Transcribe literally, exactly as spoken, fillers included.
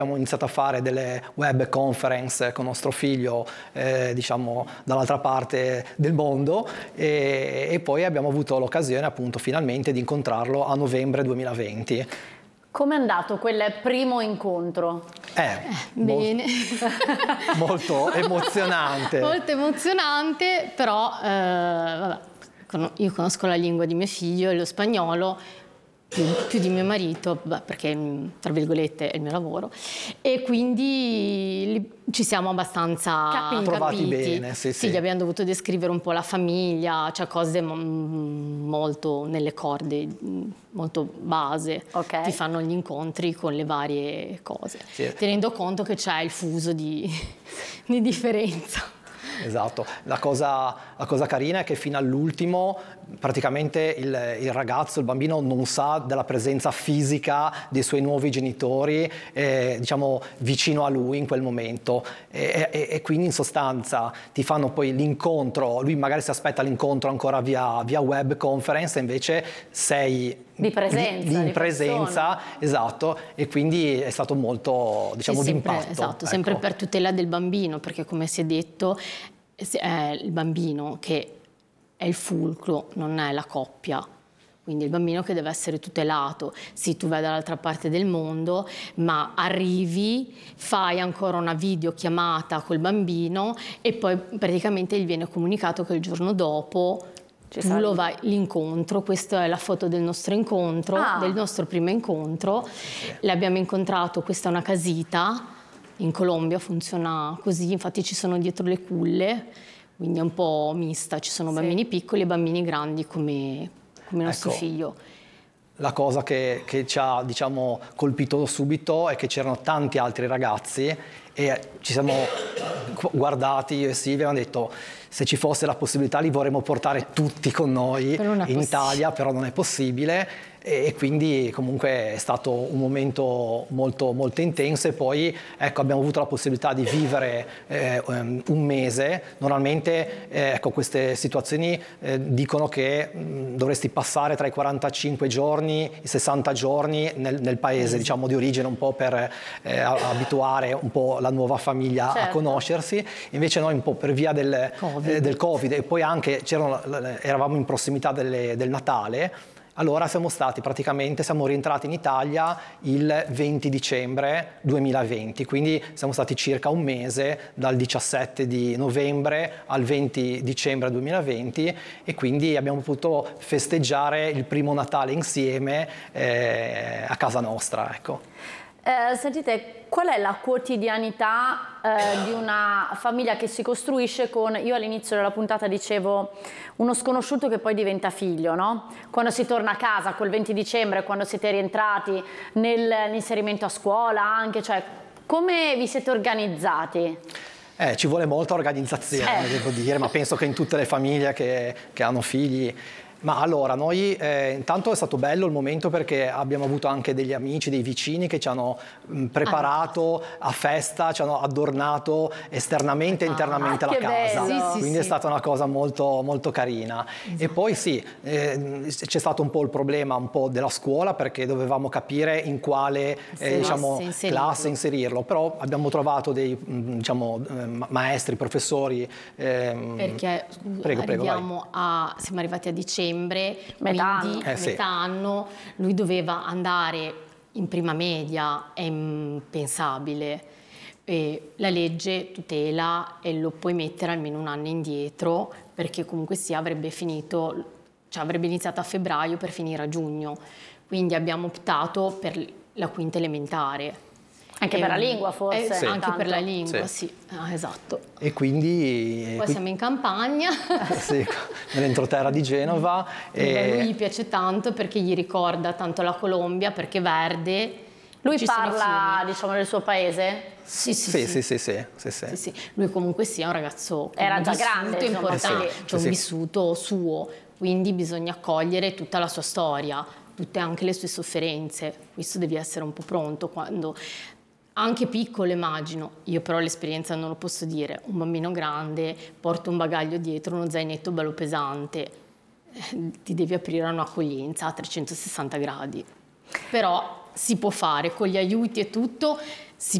Abbiamo iniziato a fare delle web conference con nostro figlio, eh, diciamo, dall'altra parte del mondo e, e poi abbiamo avuto l'occasione appunto finalmente di incontrarlo a novembre duemilaventi. Com'è andato quel primo incontro? Eh, eh, bene. Molto, molto emozionante. Molto emozionante, però eh, vabbè, io conosco la lingua di mio figlio e lo spagnolo, più, più di mio marito, beh, perché tra virgolette è il mio lavoro, e quindi li, ci siamo abbastanza capiti. Trovati bene, sì, sì. Sì, gli abbiamo dovuto descrivere un po' la famiglia, cioè cose molto nelle corde, molto base, okay. Ti fanno gli incontri con le varie cose, sì. Tenendo conto che c'è il fuso di, di differenza. Esatto, la cosa, la cosa carina è che fino all'ultimo praticamente il, il ragazzo, il bambino non sa della presenza fisica dei suoi nuovi genitori, eh, diciamo vicino a lui in quel momento e, e, e quindi in sostanza ti fanno poi l'incontro, lui magari si aspetta l'incontro ancora via, via web conference e invece sei di presenza, di, di di presenza, esatto, e quindi è stato molto, diciamo, sì, sempre, d'impatto. Esatto, ecco. Sempre per tutela del bambino, perché come si è detto è il bambino che è il fulcro, non è la coppia. Quindi il bambino che deve essere tutelato. Sì, tu vai dall'altra parte del mondo, ma arrivi, fai ancora una videochiamata col bambino e poi praticamente gli viene comunicato che il giorno dopo tu lo vai l'incontro. Questa è la foto del nostro incontro, ah. del nostro primo incontro. L'abbiamo incontrato, questa è una casita, in Colombia funziona così, infatti ci sono dietro le culle, quindi è un po' mista, ci sono bambini sì. piccoli e bambini grandi come, come nostro ecco. figlio. La cosa che, che ci ha, diciamo, colpito subito è che c'erano tanti altri ragazzi e ci siamo guardati io e Silvia e abbiamo detto se ci fosse la possibilità li vorremmo portare tutti con noi in Italia, però non è possibile e quindi comunque è stato un momento molto, molto intenso e poi ecco, abbiamo avuto la possibilità di vivere eh, un mese. Normalmente eh, ecco, queste situazioni eh, dicono che mh, dovresti passare tra i quarantacinque giorni e i sessanta giorni nel, nel paese diciamo, di origine un po' per eh, abituare un po' la nuova famiglia certo. a conoscersi, invece noi un po' per via del Covid, eh, del COVID e poi anche eravamo in prossimità delle, del Natale. Allora siamo stati praticamente, siamo rientrati in Italia il venti dicembre duemilaventi, quindi siamo stati circa un mese dal diciassette di novembre al venti dicembre duemilaventi e quindi abbiamo potuto festeggiare il primo Natale insieme eh, a casa nostra, ecco. Eh, sentite, qual è la quotidianità eh, di una famiglia che si costruisce con, io all'inizio della puntata dicevo, uno sconosciuto che poi diventa figlio, no? Quando si torna a casa, quel venti dicembre, quando siete rientrati nell'inserimento a scuola anche, cioè come vi siete organizzati? Eh, ci vuole molta organizzazione, eh. devo dire, ma penso che in tutte le famiglie che, che hanno figli. Ma allora, noi eh, intanto è stato bello il momento perché abbiamo avuto anche degli amici, dei vicini che ci hanno mh, preparato ah. a festa, ci hanno adornato esternamente e ah, internamente la casa, sì, sì, quindi sì. è stata una cosa molto, molto carina. Esatto. E poi sì, eh, c'è stato un po' il problema un po' della scuola perché dovevamo capire in quale eh, diciamo, inserirlo. classe inserirlo, però abbiamo trovato dei mh, diciamo, maestri, professori. Ehm, perché prego, arriviamo prego, a, siamo arrivati a dicembre, metà quindi anno. Eh, sì. metà anno, lui doveva andare in prima media, è impensabile. E la legge tutela e lo puoi mettere almeno un anno indietro perché comunque sia avrebbe finito, cioè avrebbe iniziato a febbraio per finire a giugno. Quindi abbiamo optato per la quinta elementare. Anche e, per la lingua forse? Eh, sì. Anche tanto. per la lingua, sì, sì, ah, esatto. E quindi... Poi qui... siamo in campagna. sì, nell'entroterra di Genova. E... E... A lui gli piace tanto perché gli ricorda tanto la Colombia, perché è verde. Lui parla, diciamo, del suo paese? Sì, sì, sì, sì. sì, sì, sì, sì, sì. Sì, sì. Lui comunque sia un ragazzo era un già vissuto grande, importante, eh sì, c'è un sì. vissuto suo, quindi bisogna accogliere tutta la sua storia, tutte anche le sue sofferenze. Questo devi essere un po' pronto quando... Anche piccolo immagino, io però l'esperienza non lo posso dire, un bambino grande porta un bagaglio dietro, uno zainetto bello pesante, ti devi aprire a un'accoglienza a trecentosessanta gradi, però si può fare con gli aiuti e tutto, si